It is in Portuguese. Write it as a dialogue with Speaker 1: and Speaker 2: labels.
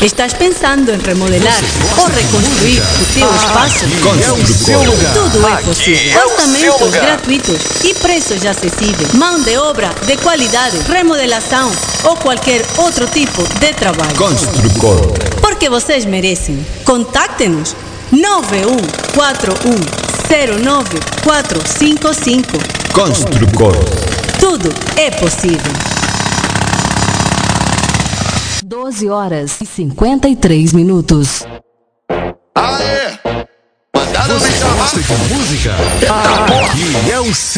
Speaker 1: Estás pensando em remodelar ou reconstruir o teu espaço? Tudo é possível. Orçamentos gratuitos e preços acessíveis. Mão de obra de qualidade, remodelação ou qualquer outro tipo de trabalho.
Speaker 2: Construcor.
Speaker 1: Porque vocês merecem. Contacte-nos 9141095455.
Speaker 2: Construcor.
Speaker 1: Tudo é possível.
Speaker 3: 12h53.
Speaker 4: Aê! Mandaram me
Speaker 2: Você
Speaker 4: chamar.
Speaker 2: gosta de música? Aqui é o